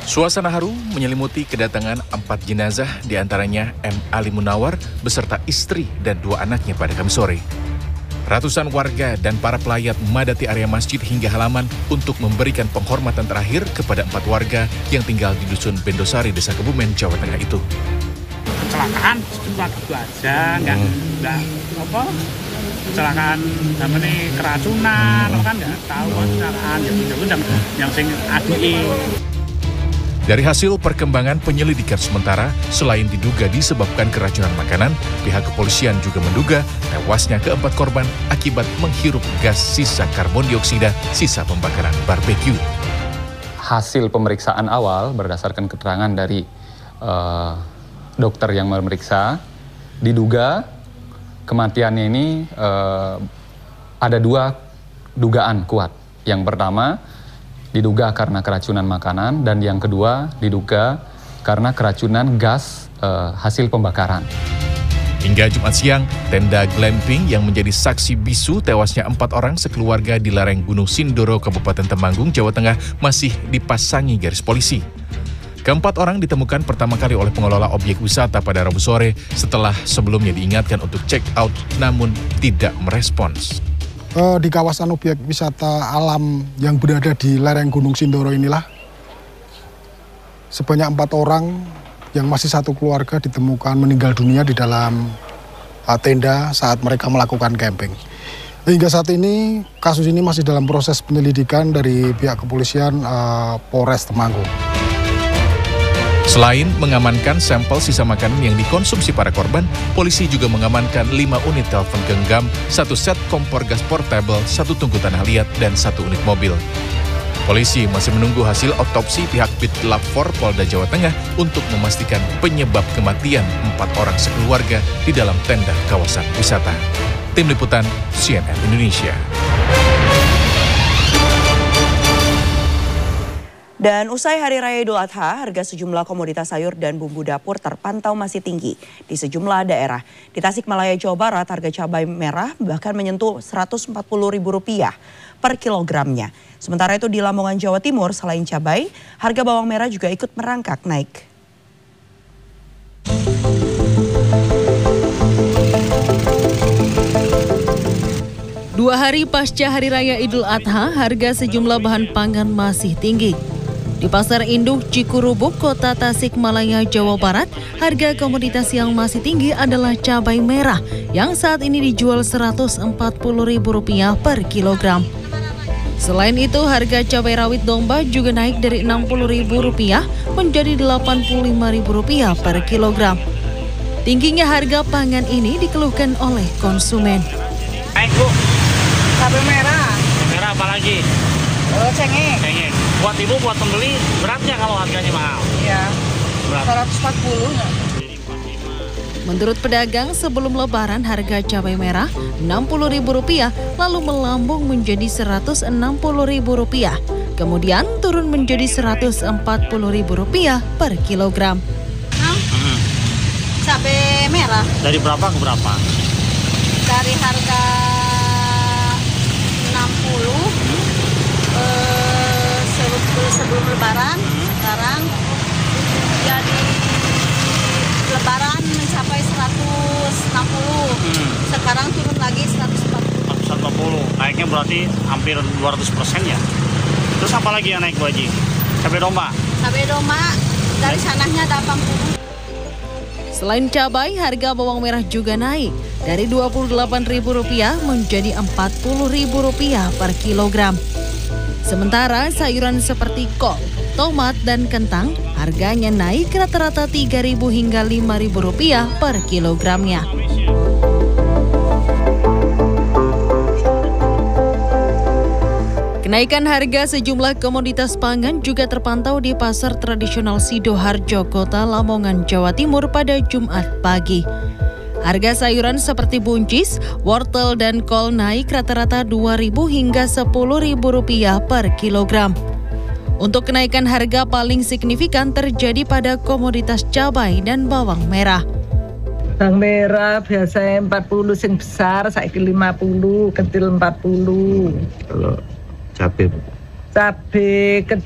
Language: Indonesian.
Suasana haru menyelimuti kedatangan 4 jenazah, diantaranya M. Ali Munawar beserta istri dan 2 anaknya pada Kamis sore. Ratusan warga dan para pelayat memadati area masjid hingga halaman untuk memberikan penghormatan terakhir kepada 4 warga yang tinggal di Dusun Bendosari, Desa Kebumen, Jawa Tengah itu. Kecelakaan cuma gitu aja, nggak apa kecelakaan namanya keracunan, kan nggak tahu kecelakaan yang sing ADI. Dari hasil perkembangan penyelidikan sementara, selain diduga disebabkan keracunan makanan, pihak kepolisian juga menduga tewasnya keempat korban akibat menghirup gas sisa karbon dioksida sisa pembakaran barbeque. Hasil pemeriksaan awal berdasarkan keterangan dari dokter yang memeriksa, diduga kematiannya ini ada 2 dugaan kuat. Yang pertama, diduga karena keracunan makanan, dan yang kedua diduga karena keracunan gas hasil pembakaran. Hingga Jumat siang, tenda glamping yang menjadi saksi bisu tewasnya 4 orang sekeluarga di lereng Gunung Sindoro, Kabupaten Temanggung, Jawa Tengah masih dipasangi garis polisi. Keempat orang ditemukan pertama kali oleh pengelola objek wisata pada Rabu sore setelah sebelumnya diingatkan untuk check out namun tidak merespons. Di kawasan objek wisata alam yang berada di lereng Gunung Sindoro inilah sebanyak 4 orang yang masih satu keluarga ditemukan meninggal dunia di dalam tenda saat mereka melakukan camping. Hingga saat ini kasus ini masih dalam proses penyelidikan dari pihak kepolisian Polres Temanggung. Selain mengamankan sampel sisa makanan yang dikonsumsi para korban, polisi juga mengamankan 5 unit telepon genggam, 1 set kompor gas portable, 1 tungku tanah liat, dan 1 unit mobil. Polisi masih menunggu hasil otopsi pihak Bitlab 4 Polda Jawa Tengah untuk memastikan penyebab kematian 4 orang sekeluarga di dalam tenda kawasan wisata. Tim Liputan CNN Indonesia. Dan usai Hari Raya Idul Adha, harga sejumlah komoditas sayur dan bumbu dapur terpantau masih tinggi di sejumlah daerah. Di Tasikmalaya, Jawa Barat, harga cabai merah bahkan menyentuh Rp140.000 per kilogramnya. Sementara itu di Lamongan, Jawa Timur, selain cabai, harga bawang merah juga ikut merangkak naik. Dua hari pasca Hari Raya Idul Adha, harga sejumlah bahan pangan masih tinggi. Di Pasar Induk Cikurubuk, Kota Tasikmalaya, Jawa Barat, harga komoditas yang masih tinggi adalah cabai merah yang saat ini dijual Rp140.000 per kilogram. Selain itu, harga cabai rawit domba juga naik dari Rp60.000 menjadi Rp85.000 per kilogram. Tingginya harga pangan ini dikeluhkan oleh konsumen. Baik, Bu. Cabai merah. Merah apa lagi? Cengeng. Cengeng. Buat ibu, buat pembeli, beratnya kalau harganya mahal? Iya. Berat. 140 ya. Menurut pedagang, sebelum Lebaran harga cabai merah Rp60.000 lalu melambung menjadi Rp160.000. Kemudian turun menjadi Rp140.000 per kilogram. Cabai merah. Dari berapa ke berapa? Dari harga 60 sebelum Lebaran, sekarang jadi Lebaran mencapai 160, sekarang turun lagi 140. Naiknya berarti hampir 200% ya. Terus apa lagi yang naik, Bu Haji? Cabai domba? Cabai domba dari sananya 80. Selain cabai, harga bawang merah juga naik dari Rp28.000 menjadi Rp40.000 per kilogram. Sementara sayuran seperti kol, tomat, dan kentang harganya naik rata-rata Rp3.000 hingga Rp5.000 per kilogramnya. Kenaikan harga sejumlah komoditas pangan juga terpantau di pasar tradisional Sidoarjo, Kota Lamongan, Jawa Timur pada Jumat pagi. Harga sayuran seperti buncis, wortel, dan kol naik rata-rata Rp2.000 hingga Rp10.000 per kilogram. Untuk kenaikan harga paling signifikan terjadi pada komoditas cabai dan bawang merah. Bawang merah biasanya 40 sing besar, saiki 50, kecil 40. Kalau cabai? Cabai